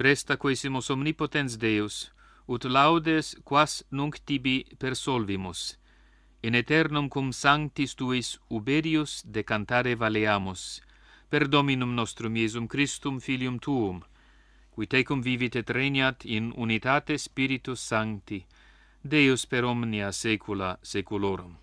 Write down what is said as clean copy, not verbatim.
Presta quaesimus omnipotens Deus, ut laudes quas nunc tibi persolvimus, in aeternum cum sanctis tuis uberius de cantare valeamus, per Dominum nostrum Iesum Christum Filium tuum, qui tecum vivit et regnat in unitate Spiritus Sancti, Deus per omnia saecula saeculorum.